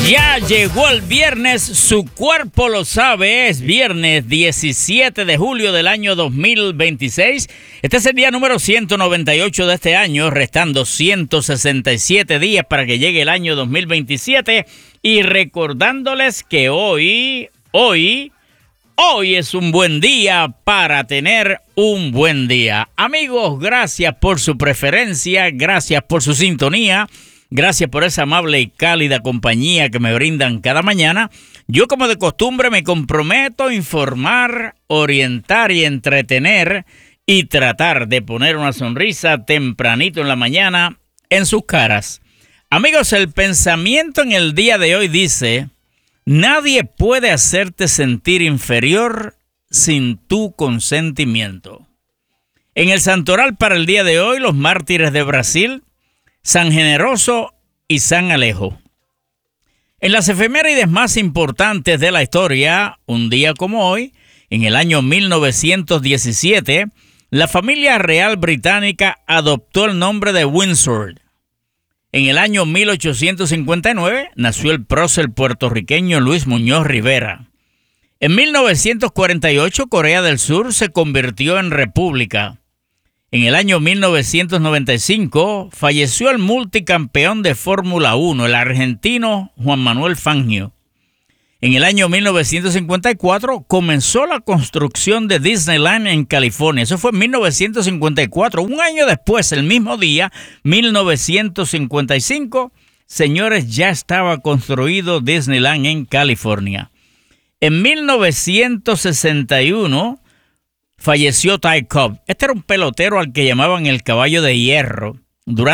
Ya llegó el viernes, su cuerpo lo sabe, es viernes 17 de julio del año 2026. Este es el día número 198 de este año, restando 167 días para que llegue el año 2027. Y recordándoles que hoy es un buen día para tener un buen día. Amigos, gracias por su preferencia, gracias por su sintonía. Gracias por esa amable y cálida compañía que me brindan cada mañana. Yo, como de costumbre, me comprometo a informar, orientar y entretener y tratar de poner una sonrisa tempranito en la mañana en sus caras. Amigos, el pensamiento en el día de hoy dice: nadie puede hacerte sentir inferior sin tu consentimiento. En el santoral para el día de hoy, los mártires de Brasil, San Generoso y San Alejo. En las efemérides más importantes de la historia, un día como hoy, en el año 1917, la familia real británica adoptó el nombre de Windsor. En el año 1859 nació el prócer puertorriqueño Luis Muñoz Rivera. En 1948, Corea del Sur se convirtió en república. En el año 1995 falleció el multicampeón de Fórmula 1, el argentino Juan Manuel Fangio. En el año 1954 comenzó la construcción de Disneyland en California. Eso fue en 1954. Un año después, el mismo día, 1955, señores, ya estaba construido Disneyland en California. En 1961 falleció Ty Cobb. Este era un pelotero al que llamaban el caballo de hierro. Durante